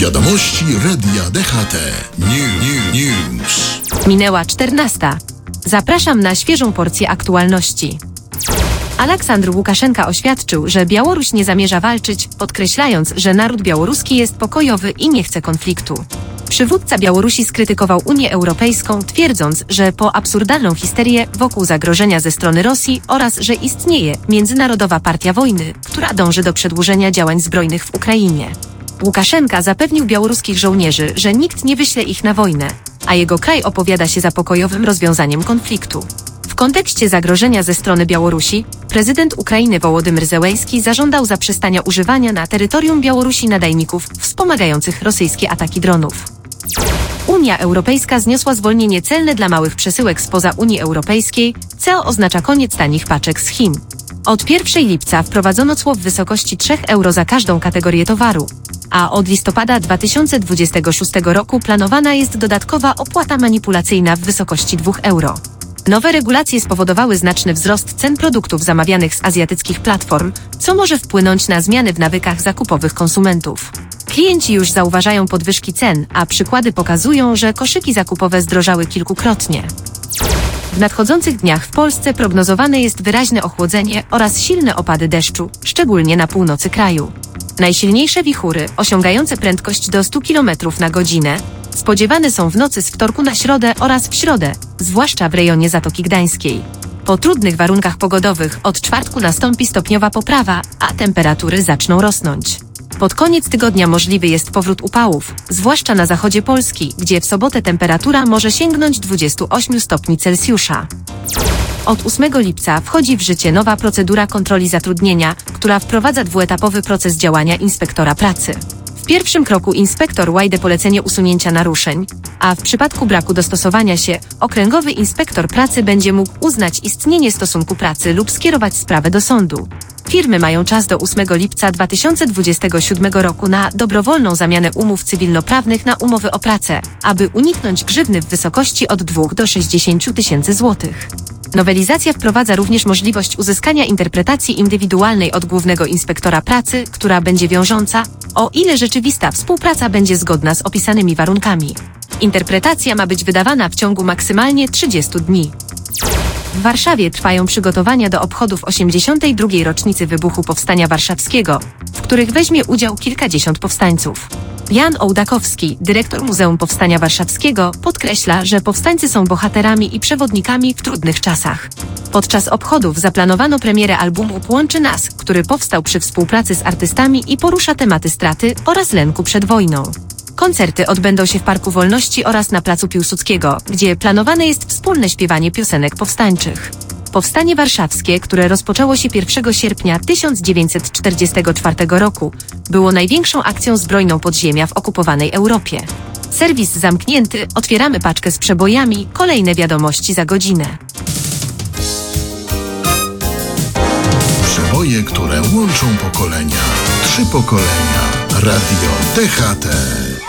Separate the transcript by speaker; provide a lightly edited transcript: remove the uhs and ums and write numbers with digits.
Speaker 1: Wiadomości Radia DHT. News.
Speaker 2: Minęła 14. Zapraszam na świeżą porcję aktualności. Aleksandr Łukaszenka oświadczył, że Białoruś nie zamierza walczyć, podkreślając, że naród białoruski jest pokojowy i nie chce konfliktu. Przywódca Białorusi skrytykował Unię Europejską, twierdząc, że po absurdalną histerię wokół zagrożenia ze strony Rosji oraz, że istnieje Międzynarodowa Partia Wojny, która dąży do przedłużenia działań zbrojnych w Ukrainie. Łukaszenka zapewnił białoruskich żołnierzy, że nikt nie wyśle ich na wojnę, a jego kraj opowiada się za pokojowym rozwiązaniem konfliktu. W kontekście zagrożenia ze strony Białorusi, prezydent Ukrainy Wołodymyr Zełenski zażądał zaprzestania używania na terytorium Białorusi nadajników wspomagających rosyjskie ataki dronów. Unia Europejska zniosła zwolnienie celne dla małych przesyłek spoza Unii Europejskiej, co oznacza koniec tanich paczek z Chin. Od 1 lipca wprowadzono cło w wysokości 3 euro za każdą kategorię towaru, a od listopada 2026 roku planowana jest dodatkowa opłata manipulacyjna w wysokości 2 euro. Nowe regulacje spowodowały znaczny wzrost cen produktów zamawianych z azjatyckich platform, co może wpłynąć na zmiany w nawykach zakupowych konsumentów. Klienci już zauważają podwyżki cen, a przykłady pokazują, że koszyki zakupowe zdrożały kilkukrotnie. W nadchodzących dniach w Polsce prognozowane jest wyraźne ochłodzenie oraz silne opady deszczu, szczególnie na północy kraju. Najsilniejsze wichury, osiągające prędkość do 100 km na godzinę, spodziewane są w nocy z wtorku na środę oraz w środę, zwłaszcza w rejonie Zatoki Gdańskiej. Po trudnych warunkach pogodowych od czwartku nastąpi stopniowa poprawa, a temperatury zaczną rosnąć. Pod koniec tygodnia możliwy jest powrót upałów, zwłaszcza na zachodzie Polski, gdzie w sobotę temperatura może sięgnąć 28 stopni Celsjusza. Od 8 lipca wchodzi w życie nowa procedura kontroli zatrudnienia, która wprowadza dwuetapowy proces działania inspektora pracy. W pierwszym kroku inspektor łajde polecenie usunięcia naruszeń, a w przypadku braku dostosowania się, okręgowy inspektor pracy będzie mógł uznać istnienie stosunku pracy lub skierować sprawę do sądu. Firmy mają czas do 8 lipca 2027 roku na dobrowolną zamianę umów cywilnoprawnych na umowy o pracę, aby uniknąć grzywny w wysokości od 2 do 60 tysięcy złotych. Nowelizacja wprowadza również możliwość uzyskania interpretacji indywidualnej od głównego inspektora pracy, która będzie wiążąca, o ile rzeczywista współpraca będzie zgodna z opisanymi warunkami. Interpretacja ma być wydawana w ciągu maksymalnie 30 dni. W Warszawie trwają przygotowania do obchodów 82. rocznicy wybuchu Powstania Warszawskiego, w których weźmie udział kilkadziesiąt powstańców. Jan Ołdakowski, dyrektor Muzeum Powstania Warszawskiego, podkreśla, że powstańcy są bohaterami i przewodnikami w trudnych czasach. Podczas obchodów zaplanowano premierę albumu Łączy Nas, który powstał przy współpracy z artystami i porusza tematy straty oraz lęku przed wojną. Koncerty odbędą się w Parku Wolności oraz na Placu Piłsudskiego, gdzie planowane jest wspólne śpiewanie piosenek powstańczych. Powstanie warszawskie, które rozpoczęło się 1 sierpnia 1944 roku, było największą akcją zbrojną podziemia w okupowanej Europie. Serwis zamknięty, otwieramy paczkę z przebojami, kolejne wiadomości za godzinę.
Speaker 1: Przeboje, które łączą pokolenia. 3 pokolenia. Radio DHT.